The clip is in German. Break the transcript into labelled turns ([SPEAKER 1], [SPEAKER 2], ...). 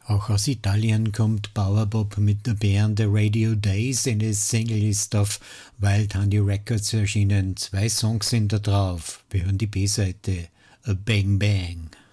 [SPEAKER 1] Auch aus Italien kommt Powerpop mit der Band The Radio Days. In der Single ist auf Wild Honey Records erschienen. 2 Songs sind da drauf. Wir hören die B-Seite, A Bang Bang.